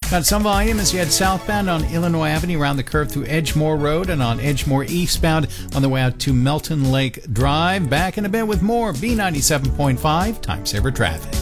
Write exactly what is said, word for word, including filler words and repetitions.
Got some volume as you head southbound on Illinois Avenue around the curve through Edgemore Road and on Edgemore eastbound on the way out to Melton Lake Drive. Back in a bit with more B ninety-seven point five Time Saver Traffic.